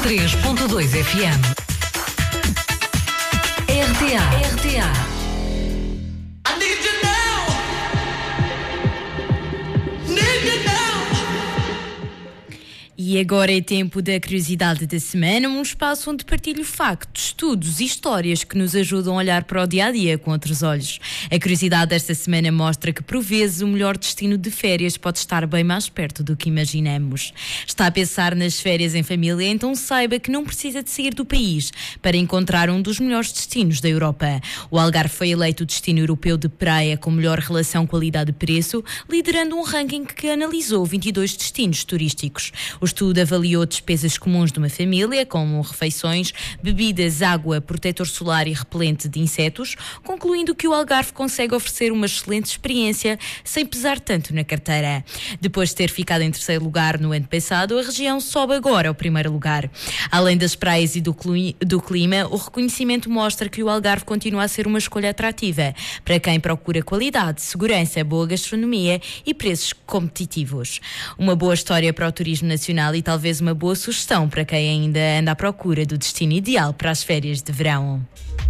103.2 FM. RTA. E agora é tempo da curiosidade da semana, um espaço onde partilho factos, estudos e histórias que nos ajudam a olhar para o dia-a-dia com outros olhos. A curiosidade desta semana mostra que, por vezes, o melhor destino de férias pode estar bem mais perto do que imaginamos. Está a pensar nas férias em família? Então saiba que não precisa de sair do país para encontrar um dos melhores destinos da Europa. O Algarve foi eleito o destino europeu de praia com melhor relação qualidade-preço, liderando um ranking que analisou 22 destinos turísticos. O estudo avaliou despesas comuns de uma família, como refeições, bebidas, água, protetor solar e repelente de insetos, concluindo que o Algarve consegue oferecer uma excelente experiência sem pesar tanto na carteira. Depois de ter ficado em terceiro lugar no ano passado, a região sobe agora ao primeiro lugar. Além das praias e do clima, o reconhecimento mostra que o Algarve continua a ser uma escolha atrativa para quem procura qualidade, segurança, boa gastronomia e preços competitivos. Uma boa história para o turismo nacional e talvez uma boa sugestão para quem ainda anda à procura do destino ideal para as férias de verão.